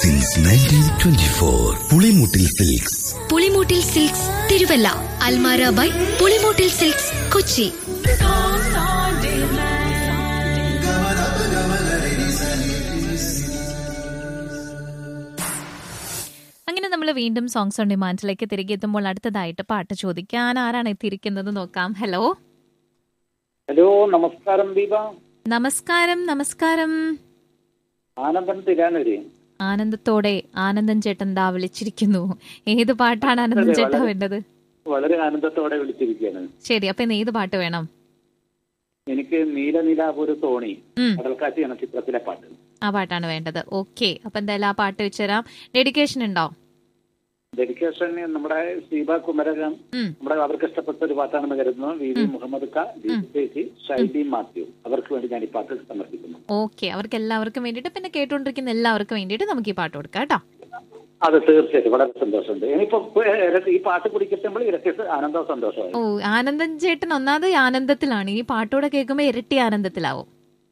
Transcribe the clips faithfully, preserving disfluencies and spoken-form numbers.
Since nineteen twenty four. Pulimoottil silks. Pulimoottil silks Thiruvalla. Almara by Pulimoottil silks Kochi. അങ്ങനെ നമ്മൾ വീണ്ടും songs on ഡിമാൻഡിലേക്ക് തിരികെ എത്തുമ്പോൾ അടുത്തതായിട്ട് പാട്ട് ചോദിക്കാൻ ആരാണ് എത്തിയിരിക്കുന്നത് നോക്കാം. ഹലോ ഹലോ, നമസ്കാരം ദീപ. നമസ്കാരം. നമസ്കാരം. ആനന്ദൻ തിരാനൂര്. ആനന്ദത്തോടെ ആനന്ദൻ ചേട്ടൻ ദാ വിളിച്ചിരിക്കുന്നു. ഏത് പാട്ടാണ് ആനന്ദൻ ചേട്ടാ വേണ്ടത്? വളരെ ആനന്ദത്തോടെ വിളിച്ചിരിക്കുകയാണ്. ശരി, അപ്പൊ ഇന്ന് ഏത് പാട്ട് വേണം? എനിക്ക് നീലനിലാപൊരു തോണി കടൽക്കാറ്റ് എന്ന ചിത്രത്തിലെ പാട്ട്. ആ പാട്ടാണ് വേണ്ടത്. ഓക്കെ, അപ്പൊ എന്തായാലും ആ പാട്ട് വെച്ചുതരാം. ഡെഡിക്കേഷൻ ഉണ്ടോ? ഡെഡിക്കേഷൻ നമ്മുടെ സീബ കുമരകം, നമ്മുടെ അവർക്ക് ഇഷ്ടപ്പെട്ട ഒരു പാട്ടാണെന്ന് കരുതുന്നു. വി വി മുഹമ്മദ് ഖ, ചേച്ചി, ഷൈബി മാത്യു, അവർക്ക് വേണ്ടി ഞാൻ ഈ പാട്ട് സമർപ്പിക്കുന്നു. ഓക്കെ, അവർക്ക് എല്ലാവർക്കും വേണ്ടിയിട്ട്, പിന്നെ കേട്ടുകൊണ്ടിരിക്കുന്ന എല്ലാവർക്കും വേണ്ടിയിട്ട് നമുക്ക് ഈ പാട്ട് കൊടുക്കാം കേട്ടോ. അത് തീർച്ചയായിട്ടും വളരെ സന്തോഷമുണ്ട്. ഇനിയിപ്പോ ഈ പാട്ട് കുടിക്കുമ്പോൾ ഇരട്ടി ആനന്ദവും സന്തോഷമായി. ഓ, ആനന്ദൻ ചേട്ടൻ ഒന്നാമത് ആനന്ദത്തിലാണ്. ഈ പാട്ടോടെ കേൾക്കുമ്പോ ഇരട്ടി ആനന്ദത്തിലാവും.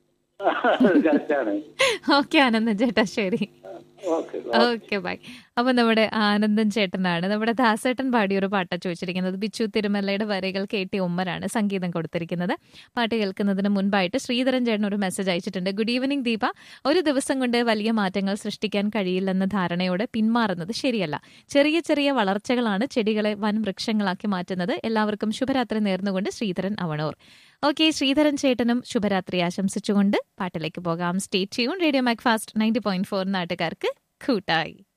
ഓക്കെ ആനന്ദൻ ചേട്ടാ, ശരി. Okay bye. അപ്പൊ നമ്മുടെ ആനന്ദൻ ചേട്ടനാണ് നമ്മുടെ ദാസേട്ടൻ പാടിയൊരു പാട്ടാ ചോദിച്ചിരിക്കുന്നത്. ബിച്ചു തിരുമല്ലയുടെ വരികൾ കെ ടി ഉമ്മറാണ് സംഗീതം കൊടുത്തിരിക്കുന്നത്. പാട്ട് കേൾക്കുന്നതിന് മുൻപായിട്ട് ശ്രീധരൻ ചേട്ടൻ ഒരു മെസ്സേജ് അയച്ചിട്ടുണ്ട്. Good evening Deepa. ഒരു ദിവസം കൊണ്ട് വലിയ മാറ്റങ്ങൾ സൃഷ്ടിക്കാൻ കഴിയില്ലെന്ന ധാരണയോടെ പിന്മാറുന്നത് ശരിയല്ല. ചെറിയ ചെറിയ വളർച്ചകളാണ് ചെടികളെ വൻ വൃക്ഷങ്ങളാക്കി മാറ്റുന്നത്. എല്ലാവർക്കും ശുഭരാത്രി നേർന്നുകൊണ്ട് ശ്രീധരൻ അവണൂർ. ഓക്കെ, ശ്രീധരൻ ചേട്ടനും ശുഭരാത്രി ആശംസിച്ചുകൊണ്ട് പാട്ടിലേക്ക് പോകാം. Stay tune. Radio Mac fast ninety point four നാട്ടുകാർക്ക് കൂട്ടായി.